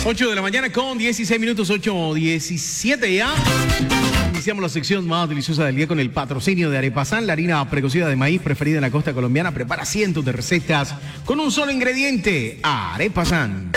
8 de la mañana con 16 minutos, 8:17 ya. Iniciamos la sección más deliciosa del día con el patrocinio de Arepasan, la harina precocida de maíz preferida en la costa colombiana. Prepara cientos de recetas con un solo ingrediente, Arepasan.